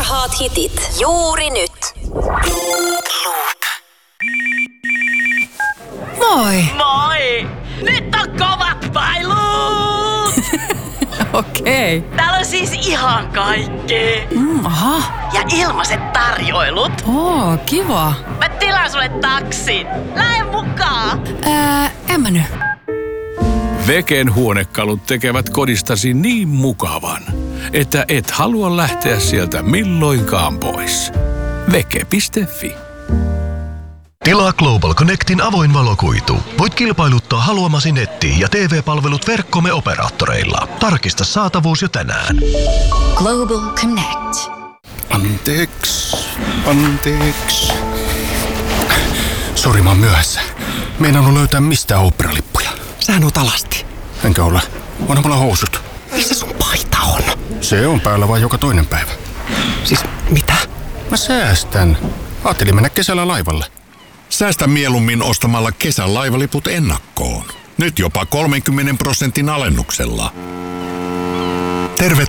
Parhaat hitit juuri nyt. Moi! Moi! Nyt on kovat pailut! Okei. Okay. Täällä on siis ihan kaikkea. Aha. Ja ilmaiset tarjoilut. Oo, kiva. Mä tilaan sulle taksin. Lähde mukaan! En mä nyt. Veken huonekalut tekevät kodistasi niin mukavan, että et halua lähteä sieltä milloinkaan pois. Veke.fi. Tilaa Global Connectin avoin valokuitu. Voit kilpailuttaa haluamasi netti- ja TV-palvelut verkkomme operaattoreilla. Tarkista saatavuus jo tänään. Global Connect. Anteeksi. Sori, mä oon myöhässä. Meinannut löytää mistään oopperalippuja. Sähän oot alasti. Enkä ole. Onhan mulla housut. Missä sun paita on? Se on päällä vaan joka toinen päivä. Siis mitä? Mä säästän. Ajattelin mennä kesällä laivalle. Säästä mieluummin ostamalla kesän laivaliput ennakkoon. Nyt jopa 30% alennuksella. Tervetuloa